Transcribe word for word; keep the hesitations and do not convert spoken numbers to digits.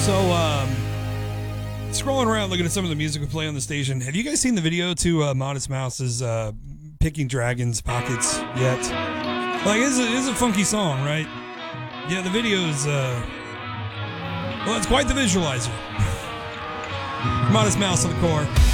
So, um, scrolling around looking at some of the music we play on the station, have you guys seen the video to uh, Modest Mouse's uh, Picking Dragons Pockets yet? Like, it's a, it's a funky song, right? Yeah, the video is, uh, well, it's quite the visualizer. Modest Mouse on the core.